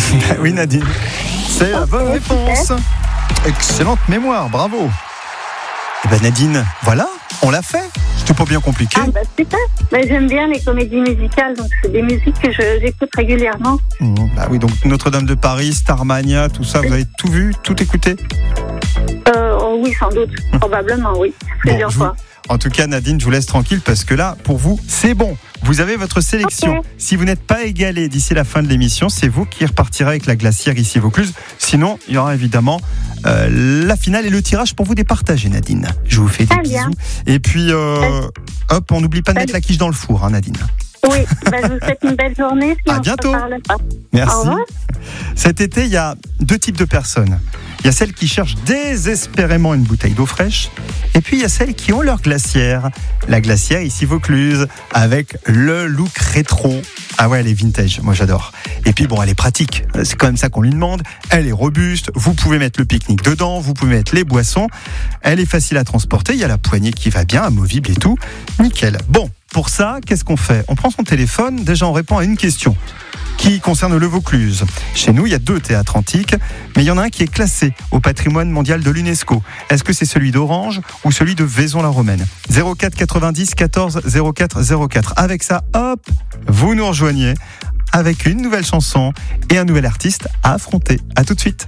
Bah oui, Nadine, c'est la bonne réponse. Excellente mémoire, bravo. Et ben Nadine, voilà, on l'a fait. C'était pas bien compliqué. Ah bah super. Bah, j'aime bien les comédies musicales, donc c'est des musiques que j'écoute régulièrement. Bah oui, donc Notre-Dame de Paris, Starmania, tout ça, vous avez tout vu, tout écouté? Oui, sans doute, probablement, oui, plusieurs fois. En tout cas, Nadine, je vous laisse tranquille parce que là, pour vous, c'est bon. Vous avez votre sélection. Okay. Si vous n'êtes pas égalé d'ici la fin de l'émission, c'est vous qui repartirez avec la glacière ici Vaucluse. Sinon, il y aura évidemment la finale et le tirage pour vous départager, Nadine. Je vous fais des bisous. Et puis, hop, on n'oublie pas de mettre la quiche dans le four, hein, Nadine. Oui, je vous souhaite une belle journée. À bientôt. Merci. Cet été, il y a deux types de personnes. Il y a celles qui cherchent désespérément une bouteille d'eau fraîche. Et puis, il y a celles qui ont leur glacière. La glacière ici Vaucluse, avec le look rétro. Ah ouais, elle est vintage, moi j'adore. Et puis bon, elle est pratique, c'est quand même ça qu'on lui demande. Elle est robuste, vous pouvez mettre le pique-nique dedans, vous pouvez mettre les boissons. Elle est facile à transporter, il y a la poignée qui va bien, amovible et tout. Nickel. Bon, pour ça, qu'est-ce qu'on fait? On prend son téléphone, déjà on répond à une question qui concerne le Vaucluse. Chez nous, il y a 2 théâtres antiques, mais il y en a un qui est classé au patrimoine mondial de l'UNESCO. Est-ce que c'est celui d'Orange ou celui de Vaison-la-Romaine? 04 90 14 04 04. Avec ça, hop, vous nous rejoignez avec une nouvelle chanson et un nouvel artiste à affronter. À tout de suite.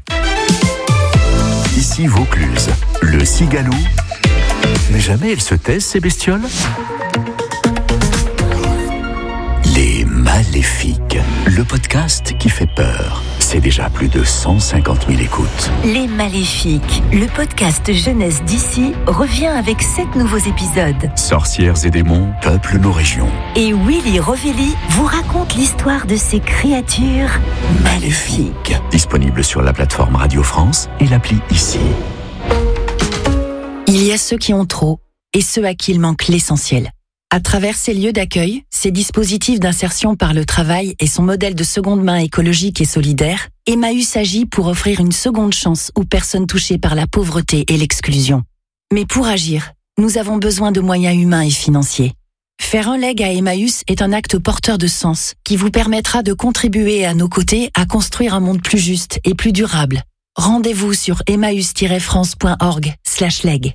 Ici Vaucluse, le Cigalou. Mais jamais elles se taisent, ces bestioles. Les Maléfiques, le podcast qui fait peur. C'est déjà plus de 150 000 écoutes. Les Maléfiques, le podcast jeunesse d'ici, revient avec 7 nouveaux épisodes. Sorcières et démons peuplent nos régions. Et Willy Rovelli vous raconte l'histoire de ces créatures maléfiques. Disponible sur la plateforme Radio France et l'appli Ici. Il y a ceux qui ont trop et ceux à qui il manque l'essentiel. À travers ces lieux d'accueil, ces dispositifs d'insertion par le travail et son modèle de seconde main écologique et solidaire, Emmaüs agit pour offrir une seconde chance aux personnes touchées par la pauvreté et l'exclusion. Mais pour agir, nous avons besoin de moyens humains et financiers. Faire un leg à Emmaüs est un acte porteur de sens qui vous permettra de contribuer à nos côtés à construire un monde plus juste et plus durable. Rendez-vous sur emmaüs-france.org/leg.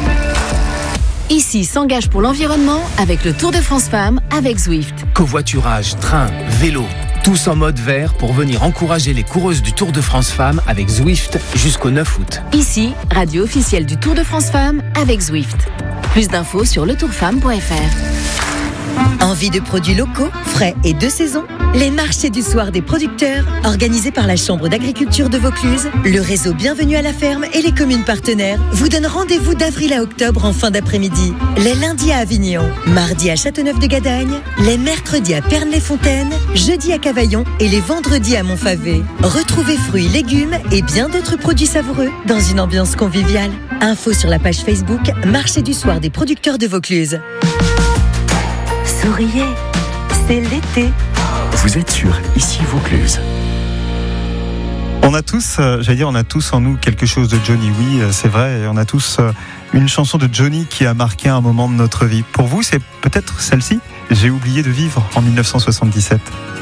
Ici s'engage pour l'environnement avec le Tour de France Femmes avec Zwift. Covoiturage, train, vélo, tous en mode vert pour venir encourager les coureuses du Tour de France Femmes avec Zwift jusqu'au 9 août. Ici, radio officielle du Tour de France Femmes avec Zwift. Plus d'infos sur letourfemme.fr. Envie de produits locaux, frais et de saison? Les marchés du soir des producteurs, organisés par la Chambre d'agriculture de Vaucluse, le réseau Bienvenue à la ferme et les communes partenaires vous donnent rendez-vous d'avril à octobre en fin d'après-midi. Les lundis à Avignon, mardi à Châteauneuf-de-Gadagne, les mercredis à Pernes-les-Fontaines, jeudi à Cavaillon et les vendredis à Montfavet. Retrouvez fruits, légumes et bien d'autres produits savoureux dans une ambiance conviviale. Info sur la page Facebook Marché du soir des producteurs de Vaucluse. Souriez, c'est l'été. Vous êtes sur Ici Vaucluse. On a tous, on a tous en nous quelque chose de Johnny, oui, c'est vrai, et on a tous une chanson de Johnny qui a marqué un moment de notre vie. Pour vous, c'est peut-être celle-ci, J'ai oublié de vivre en 1977.